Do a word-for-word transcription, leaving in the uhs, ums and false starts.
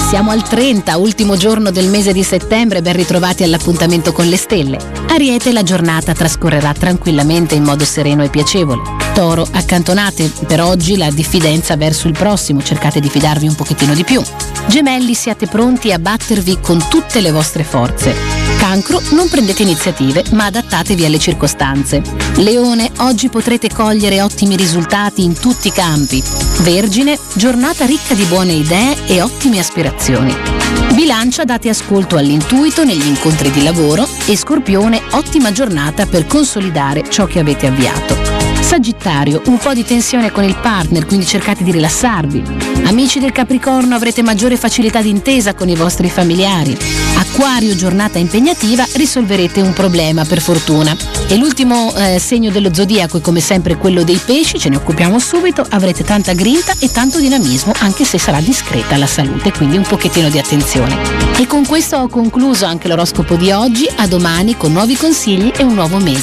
Siamo al trenta, ultimo giorno del mese di settembre, ben ritrovati all'appuntamento con le stelle. Ariete, la giornata trascorrerà tranquillamente in modo sereno e piacevole. Toro, accantonate per oggi la diffidenza verso il prossimo, cercate di fidarvi un pochettino di più. Gemelli, siate pronti a battervi con tutte le vostre forze. Cancro, non prendete iniziative, ma adattatevi alle circostanze. Leone, oggi potrete cogliere ottimi risultati in tutti i campi. Vergine, giornata ricca di buone idee e ottime aspirazioni. Bilancia, date ascolto all'intuito negli incontri di lavoro e Scorpione, ottima giornata per consolidare ciò che avete avviato. Sagittario, un po' di tensione con il partner, quindi cercate di rilassarvi. Amici del Capricorno, avrete maggiore facilità d'intesa con i vostri familiari. Acquario, giornata impegnativa, risolverete un problema per fortuna. E l'ultimo eh, segno dello zodiaco è come sempre quello dei pesci, ce ne occupiamo subito, avrete tanta grinta e tanto dinamismo, anche se sarà discreta la salute, quindi un pochettino di attenzione. E con questo ho concluso anche l'oroscopo di oggi, a domani con nuovi consigli e un nuovo mese.